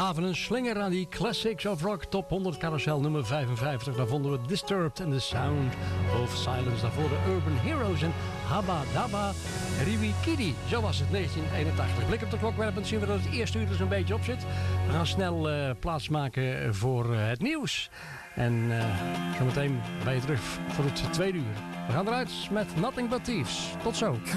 gaven een slinger aan die Classics of Rock Top 100 carousel nummer 55. Daar vonden we Disturbed and the Sound of Silence. Daarvoor de Urban Heroes en Habba Dabba Riwikidi. Zo was het 1981. Blik op de klok werpend zien we dat het eerste uur er zo'n beetje op zit. We gaan snel plaatsmaken voor het nieuws. En zometeen ben je terug voor het tweede uur. We gaan eruit met Nothing But Thieves. Tot zo.